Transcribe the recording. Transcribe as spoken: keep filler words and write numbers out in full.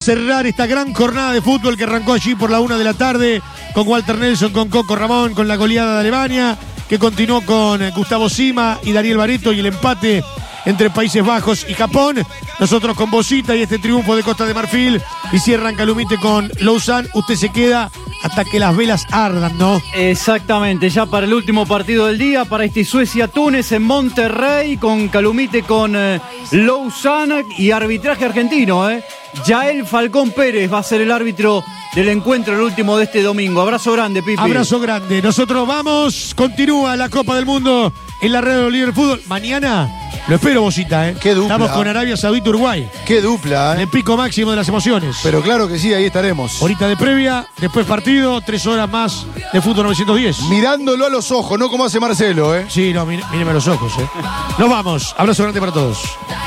cerrar esta gran jornada de fútbol que arrancó allí por la una de la tarde con Walter Nelson, con Coco Ramón, con la goleada de Alemania, que continuó con Gustavo Sima y Daniel Barreto y el empate entre Países Bajos y Japón. Nosotros con Bosita y este triunfo de Costa de Marfil, y cierran Calumite con Lausanne. Usted se queda hasta que las velas ardan, ¿no? Exactamente, ya para el último partido del día, para este Suecia-Túnez en Monterrey, con Calumite con eh, Lausanne y arbitraje argentino, ¿eh? Yael Falcón Pérez va a ser el árbitro del encuentro, el último de este domingo. Abrazo grande, Pipi. Abrazo grande. Nosotros vamos, continúa la Copa del Mundo en la red de Líder Fútbol. Mañana lo espero, Bosita, ¿eh? Qué dupla. Estamos con Arabia Saudita, Uruguay. Qué dupla, En ¿eh? el pico máximo de las emociones. Pero claro que sí, ahí estaremos. Horita de previa, después partido, tres horas más de fútbol novecientos diez. Mirándolo a los ojos, no como hace Marcelo, ¿eh? Sí, no, mire- míreme a los ojos, ¿eh? Nos vamos. Abrazo grande para todos.